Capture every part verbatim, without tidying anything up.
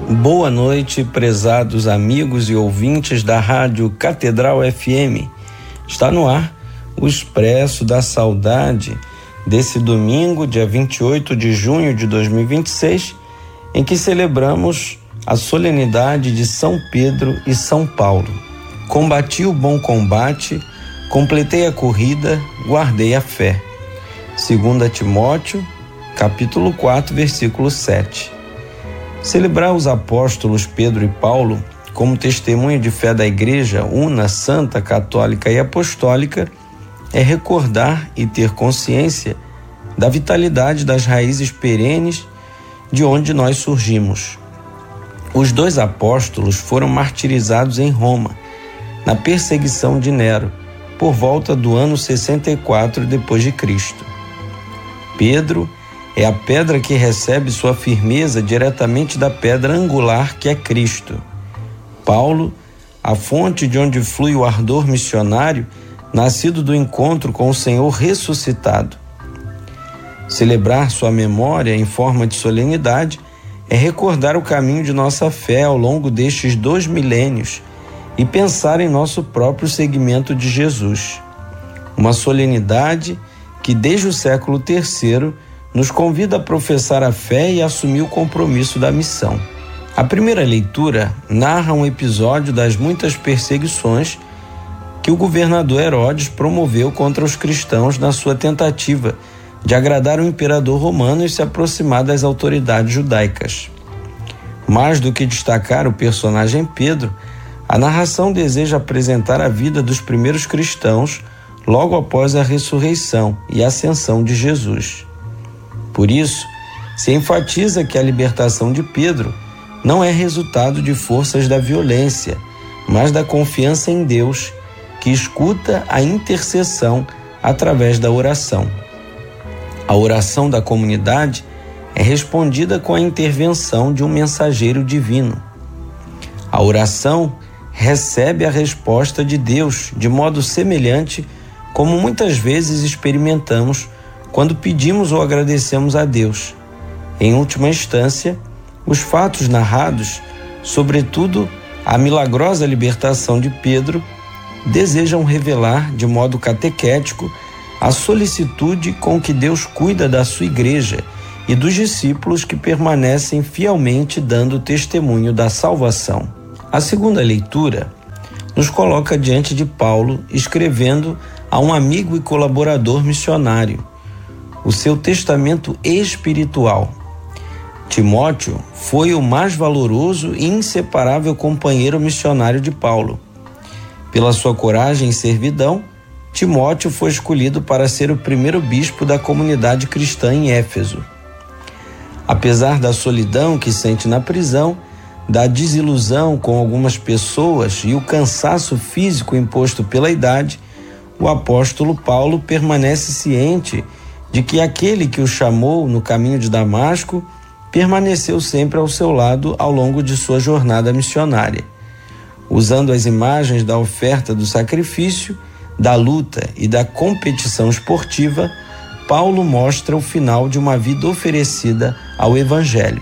Boa noite, prezados amigos e ouvintes da Rádio Catedral F M. Está no ar o Expresso da Saudade desse domingo, dia vinte e oito de junho de dois mil e vinte e seis, em que celebramos a solenidade de São Pedro e São Paulo. Combati o bom combate, completei a corrida, guardei a fé. Segunda Timóteo, capítulo quatro, versículo sete. Celebrar os apóstolos Pedro e Paulo como testemunho de fé da Igreja una, santa, católica e apostólica é recordar e ter consciência da vitalidade das raízes perenes de onde nós surgimos. Os dois apóstolos foram martirizados em Roma, na perseguição de Nero, por volta do ano sessenta e quatro depois de Cristo. Pedro é a pedra que recebe sua firmeza diretamente da pedra angular que é Cristo. Paulo, a fonte de onde flui o ardor missionário, nascido do encontro com o Senhor ressuscitado. Celebrar sua memória em forma de solenidade é recordar o caminho de nossa fé ao longo destes dois milênios e pensar em nosso próprio seguimento de Jesus. Uma solenidade que desde o século terceiro nos convida a professar a fé e assumir o compromisso da missão. A primeira leitura narra um episódio das muitas perseguições que o governador Herodes promoveu contra os cristãos na sua tentativa de agradar o imperador romano e se aproximar das autoridades judaicas. Mais do que destacar o personagem Pedro, a narração deseja apresentar a vida dos primeiros cristãos logo após a ressurreição e ascensão de Jesus. Por isso, se enfatiza que a libertação de Pedro não é resultado de forças da violência, mas da confiança em Deus, que escuta a intercessão através da oração. A oração da comunidade é respondida com a intervenção de um mensageiro divino. A oração recebe a resposta de Deus de modo semelhante como muitas vezes experimentamos quando pedimos ou agradecemos a Deus. Em última instância, os fatos narrados, sobretudo a milagrosa libertação de Pedro, desejam revelar de modo catequético a solicitude com que Deus cuida da sua igreja e dos discípulos que permanecem fielmente dando testemunho da salvação. A segunda leitura nos coloca diante de Paulo escrevendo a um amigo e colaborador missionário o seu testamento espiritual. Timóteo foi o mais valoroso e inseparável companheiro missionário de Paulo. Pela sua coragem e servidão, Timóteo foi escolhido para ser o primeiro bispo da comunidade cristã em Éfeso. Apesar da solidão que sente na prisão, da desilusão com algumas pessoas e o cansaço físico imposto pela idade, o apóstolo Paulo permanece ciente de que aquele que o chamou no caminho de Damasco permaneceu sempre ao seu lado ao longo de sua jornada missionária. Usando as imagens da oferta do sacrifício, da luta e da competição esportiva, Paulo mostra o final de uma vida oferecida ao Evangelho.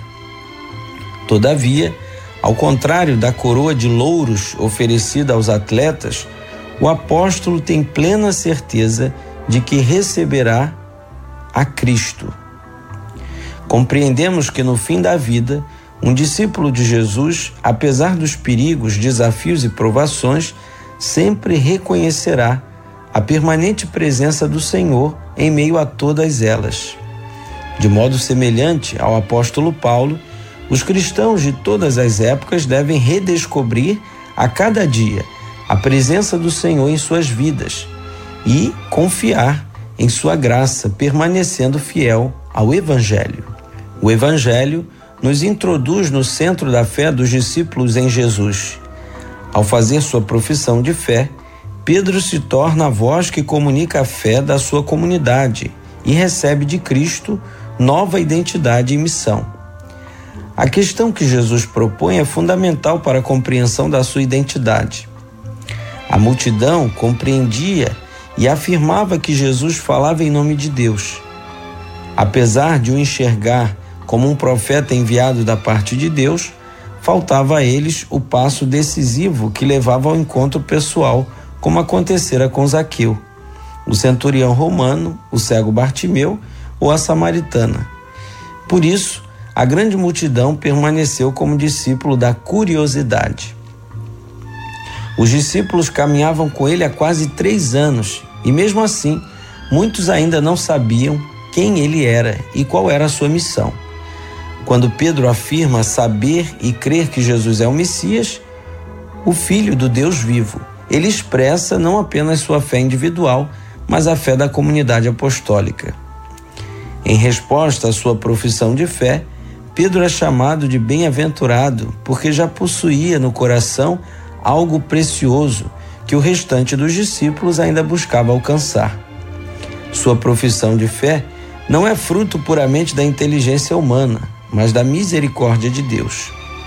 Todavia, ao contrário da coroa de louros oferecida aos atletas, o apóstolo tem plena certeza de que receberá a Cristo. Compreendemos que no fim da vida, um discípulo de Jesus, apesar dos perigos, desafios e provações, sempre reconhecerá a permanente presença do Senhor em meio a todas elas. De modo semelhante ao apóstolo Paulo, os cristãos de todas as épocas devem redescobrir a cada dia a presença do Senhor em suas vidas e confiar em sua graça, permanecendo fiel ao Evangelho. O Evangelho nos introduz no centro da fé dos discípulos em Jesus. Ao fazer sua profissão de fé, Pedro se torna a voz que comunica a fé da sua comunidade e recebe de Cristo nova identidade e missão. A questão que Jesus propõe é fundamental para a compreensão da sua identidade. A multidão compreendia e afirmava que Jesus falava em nome de Deus. Apesar de o enxergar como um profeta enviado da parte de Deus, faltava a eles o passo decisivo que levava ao encontro pessoal, como acontecera com Zaqueu, o centurião romano, o cego Bartimeu ou a samaritana. Por isso, a grande multidão permaneceu como discípulo da curiosidade. Os discípulos caminhavam com ele há quase três anos e, mesmo assim, muitos ainda não sabiam quem ele era e qual era a sua missão. Quando Pedro afirma saber e crer que Jesus é o Messias, o Filho do Deus vivo, ele expressa não apenas sua fé individual, mas a fé da comunidade apostólica. Em resposta à sua profissão de fé, Pedro é chamado de bem-aventurado porque já possuía no coração algo precioso que o restante dos discípulos ainda buscava alcançar. Sua profissão de fé não é fruto puramente da inteligência humana, mas da misericórdia de Deus.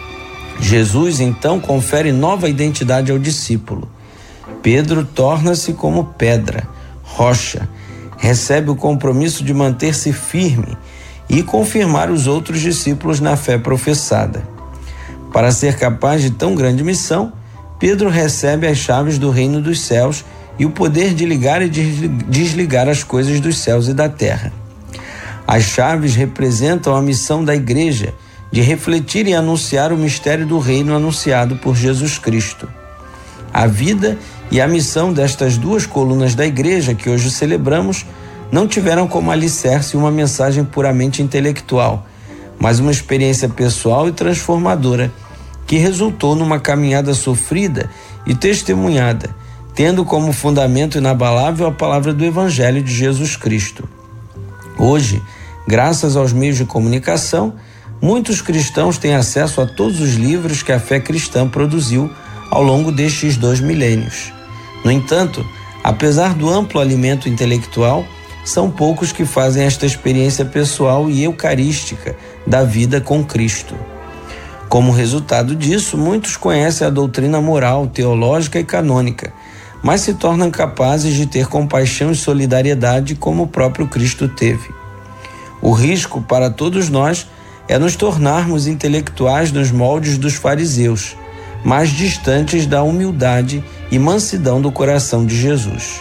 Jesus, então, confere nova identidade ao discípulo. Pedro torna-se como pedra, rocha, recebe o compromisso de manter-se firme e confirmar os outros discípulos na fé professada. Para ser capaz de tão grande missão, Pedro recebe as chaves do reino dos céus e o poder de ligar e desligar as coisas dos céus e da terra. As chaves representam a missão da igreja de refletir e anunciar o mistério do reino anunciado por Jesus Cristo. A vida e a missão destas duas colunas da igreja que hoje celebramos não tiveram como alicerce uma mensagem puramente intelectual, mas uma experiência pessoal e transformadora que resultou numa caminhada sofrida e testemunhada, tendo como fundamento inabalável a palavra do Evangelho de Jesus Cristo. Hoje, graças aos meios de comunicação, muitos cristãos têm acesso a todos os livros que a fé cristã produziu ao longo destes dois milênios. No entanto, apesar do amplo alimento intelectual, são poucos que fazem esta experiência pessoal e eucarística da vida com Cristo. Como resultado disso, muitos conhecem a doutrina moral, teológica e canônica, mas se tornam capazes de ter compaixão e solidariedade como o próprio Cristo teve. O risco para todos nós é nos tornarmos intelectuais nos moldes dos fariseus, mas distantes da humildade e mansidão do coração de Jesus.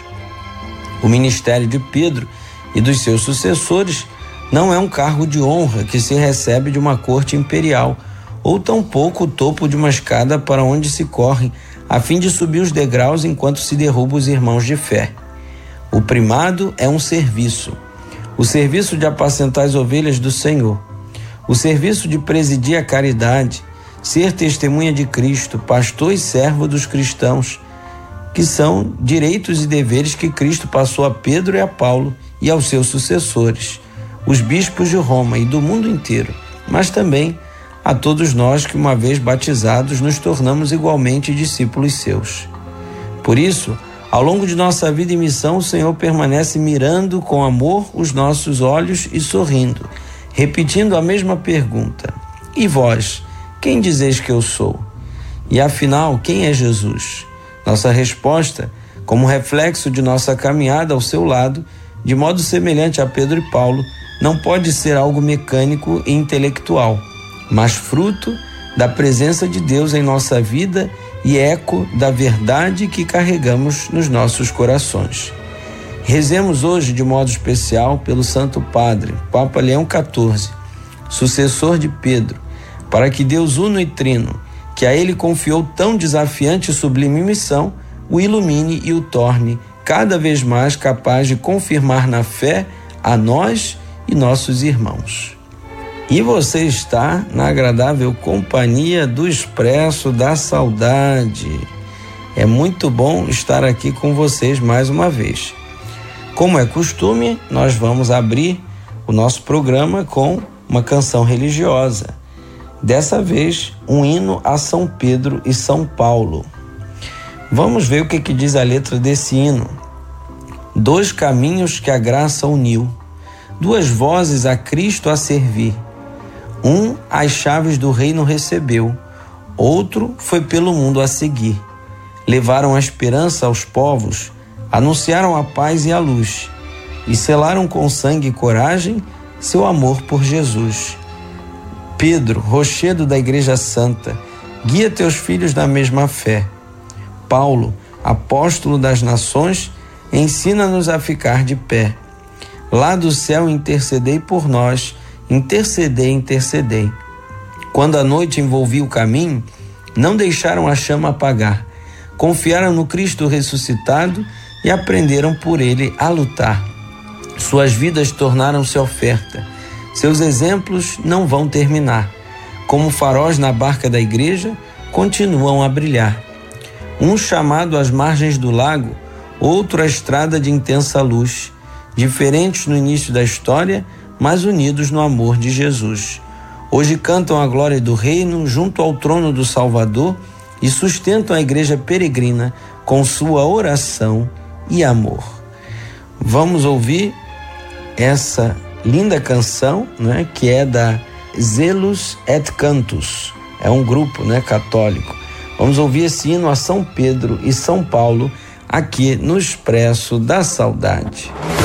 O ministério de Pedro e dos seus sucessores não é um cargo de honra que se recebe de uma corte imperial, ou tampouco o topo de uma escada para onde se corre, a fim de subir os degraus enquanto se derruba os irmãos de fé. O primado é um serviço, o serviço de apacentar as ovelhas do Senhor, o serviço de presidir a caridade, ser testemunha de Cristo, pastor e servo dos cristãos, que são direitos e deveres que Cristo passou a Pedro e a Paulo e aos seus sucessores, os bispos de Roma e do mundo inteiro, mas também a todos nós que, uma vez batizados, nos tornamos igualmente discípulos seus. Por isso, ao longo de nossa vida e missão, o Senhor permanece mirando com amor os nossos olhos e sorrindo, repetindo a mesma pergunta: e vós, quem dizeis que eu sou? E afinal, quem é Jesus? Nossa resposta, como reflexo de nossa caminhada ao seu lado, de modo semelhante a Pedro e Paulo, não pode ser algo mecânico e intelectual, mas fruto da presença de Deus em nossa vida e eco da verdade que carregamos nos nossos corações. Rezemos hoje de modo especial pelo Santo Padre, Papa Leão quatorze, sucessor de Pedro, para que Deus uno e trino, que a ele confiou tão desafiante e sublime missão, o ilumine e o torne cada vez mais capaz de confirmar na fé a nós e nossos irmãos. E você está na agradável companhia do Expresso da Saudade. É muito bom estar aqui com vocês mais uma vez. Como é costume, nós vamos abrir o nosso programa com uma canção religiosa. Dessa vez, um hino a São Pedro e São Paulo. Vamos ver o que, que diz a letra desse hino. Dois caminhos que a graça uniu, duas vozes a Cristo a servir. Um as chaves do reino recebeu, outro foi pelo mundo a seguir. Levaram a esperança aos povos, anunciaram a paz e a luz, e selaram com sangue e coragem seu amor por Jesus. Pedro, rochedo da Igreja Santa, guia teus filhos na mesma fé. Paulo, apóstolo das nações, ensina-nos a ficar de pé. Lá do céu intercedei por nós, intercedei, intercedei. Quando a noite envolvia o caminho, não deixaram a chama apagar. Confiaram no Cristo ressuscitado e aprenderam por ele a lutar. Suas vidas tornaram-se oferta. Seus exemplos não vão terminar. Como faróis na barca da igreja, continuam a brilhar. Um chamado às margens do lago, outro à estrada de intensa luz. Diferentes no início da história, mas unidos no amor de Jesus. Hoje cantam a glória do reino junto ao trono do Salvador e sustentam a igreja peregrina com sua oração e amor. Vamos ouvir essa linda canção, né, que é da Zelos et Cantus, é um grupo, né, católico. Vamos ouvir esse hino a São Pedro e São Paulo aqui no Expresso da Saudade.